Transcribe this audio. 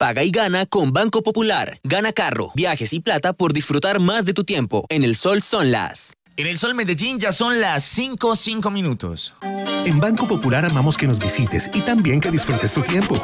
Paga y gana con Banco Popular. Gana carro, viajes y plata por disfrutar más de tu tiempo. En el Sol son las... En el Sol Medellín ya son las 5:05. En Banco Popular amamos que nos visites y también que disfrutes tu tiempo.